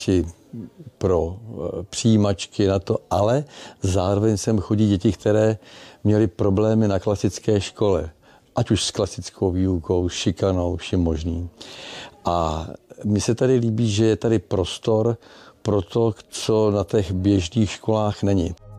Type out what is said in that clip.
či pro přijímačky na to, ale zároveň sem chodí děti, které měly problémy na klasické škole, ať už s klasickou výukou, s šikanou, vším možným. A mně se tady líbí, že je tady prostor pro to, co na těch běžných školách není.